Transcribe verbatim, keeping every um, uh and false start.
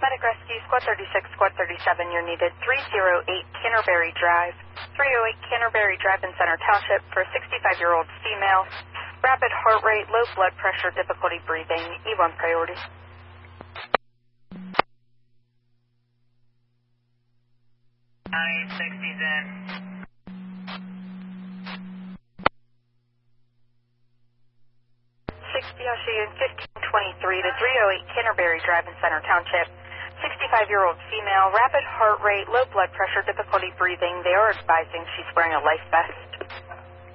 Medic Rescue, Squad thirty-six, Squad thirty-seven, you're needed. three oh eight Canterbury Drive. three oh eight Canterbury Drive in Center Township for a sixty-five-year-old female. Rapid heart rate, low blood pressure, difficulty breathing, E one priority. nine sixty's in. sixty, I'll show you in fifteen twenty-three to three oh eight Canterbury Drive in Center Township. sixty-five-year-old female, rapid heart rate, low blood pressure, difficulty breathing. They are advising she's wearing a life vest.